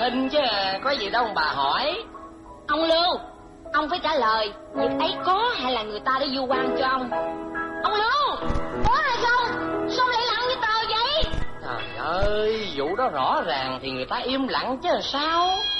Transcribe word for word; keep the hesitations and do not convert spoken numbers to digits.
tin chứ có gì đâu bà hỏi. Ông Lưu, ông phải trả lời việc ấy có hay là người ta đã vu oan cho ông. Ông Lưu, có hay không? Sao lại lặng như tờ vậy? Trời ơi, vụ đó rõ ràng thì người ta im lặng chứ sao.